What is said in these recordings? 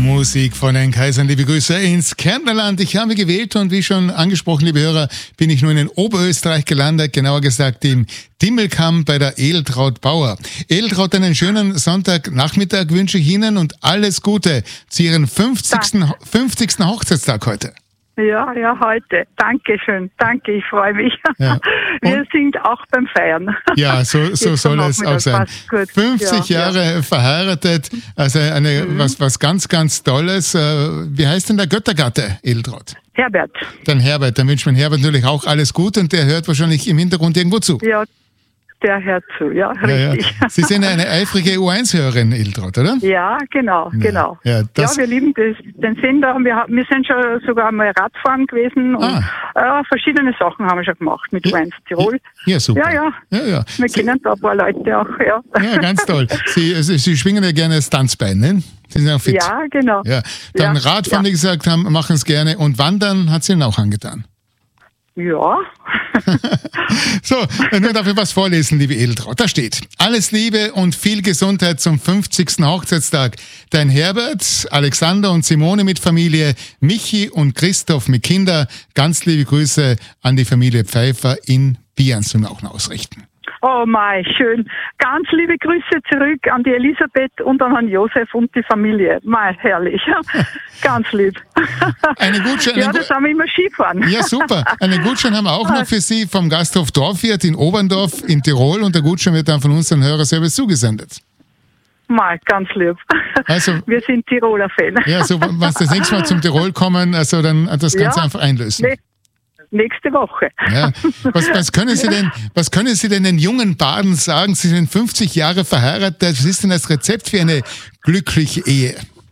Musik von den Kaisern, liebe Grüße ins Kärntnerland. Ich habe gewählt und wie schon angesprochen, liebe Hörer, bin ich nun in Oberösterreich gelandet, genauer gesagt im Dimmelkamm bei der Edeltraut Bauer. Edeltraut, einen schönen Sonntagnachmittag wünsche ich Ihnen und alles Gute zu Ihrem 50. Hochzeitstag heute. Ja, heute. Dankeschön. Danke, ich freue mich. Ja. Wir sind auch beim Feiern. Ja, so soll es auch sein. 50 Jahre verheiratet, also was ganz, ganz Tolles. Wie heißt denn der Göttergatte, Edeltraut? Herbert. Dann Herbert, dann wünscht man Herbert natürlich auch alles Gute und der hört wahrscheinlich im Hintergrund irgendwo zu. Ja, der hört zu, ja, richtig. Ja. Sie sind eine eifrige U1-Hörerin, Edeltraut, oder? Ja, genau. Ja, wir lieben den Sender. Wir sind schon sogar mal Radfahren gewesen und verschiedene Sachen haben wir schon gemacht mit U1 Tirol. Ja, super. Ja. Wir kennen da ein paar Leute auch, ja. Ja, ganz toll. Sie schwingen ja gerne das Tanzbein, ne? Sie sind auch fit. Ja, genau. Ja. Dann Radfahren, wie gesagt haben, machen es gerne. Und Wandern hat es Ihnen auch angetan. Ja. So, nun darf ich was vorlesen, liebe Edeltraut. Da steht: Alles Liebe und viel Gesundheit zum 50. Hochzeitstag. Dein Herbert, Alexander und Simone mit Familie, Michi und Christoph mit Kinder. Ganz liebe Grüße an die Familie Pfeiffer in Bians und auch noch ausrichten. Oh mei, schön. Ganz liebe Grüße zurück an die Elisabeth und an Herrn Josef und die Familie. Mei, herrlich. Ganz lieb. Eine Gutschein. Ja, das haben wir immer Skifahren. Ja, super. Einen Gutschein haben wir auch noch für Sie vom Gasthof Dorfwirt in Oberndorf in Tirol und der Gutschein wird dann von uns den Hörerservice zugesendet. Mei, ganz lieb. Also, wir sind Tiroler Fan. Ja, so, wenn Sie das nächste Mal zum Tirol kommen, also dann das Ganze einfach einlösen. Nächste Woche. Ja. Was können Sie denn den jungen Paaren sagen? Sie sind 50 Jahre verheiratet. Was ist denn das Rezept für eine glückliche Ehe?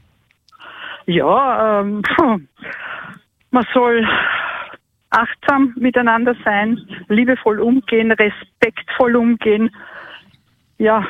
Ja, man soll achtsam miteinander sein, liebevoll umgehen, respektvoll umgehen. Ja,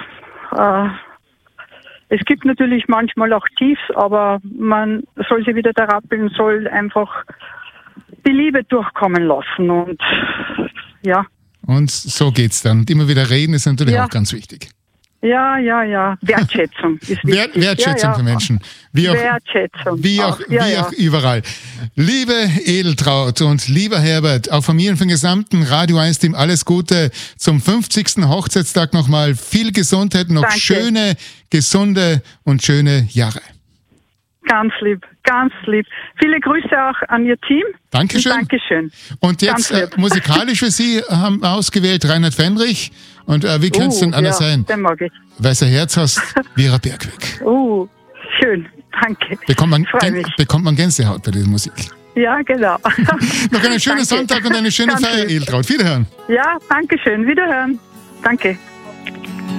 es gibt natürlich manchmal auch Tiefs, aber man soll sie wieder da rappeln, soll einfach die Liebe durchkommen lassen und ja. Und so geht's dann. Und immer wieder reden ist natürlich auch ganz wichtig. Ja. Wertschätzung ist wichtig. Wertschätzung für Menschen. Wie auch überall. Liebe Edeltraut und lieber Herbert, auch von mir und vom gesamten Radio 1 Team alles Gute zum 50. Hochzeitstag nochmal. Viel Gesundheit, noch schöne, gesunde und schöne Jahre. Ganz lieb, ganz lieb. Viele Grüße auch an Ihr Team. Dankeschön. Dankeschön. Und jetzt musikalisch für Sie haben wir ausgewählt Reinhard Fendrich. Und wie könnte es denn anders sein? Den mag ich. Weißer Herz hast, Vera Bergweg. Schön, danke. Bekommt man Gänsehaut bei dieser Musik. Ja, genau. Noch einen schönen Sonntag und eine schöne Feier, Edeltraut. Wiederhören. Ja, danke schön. Wiederhören. Danke.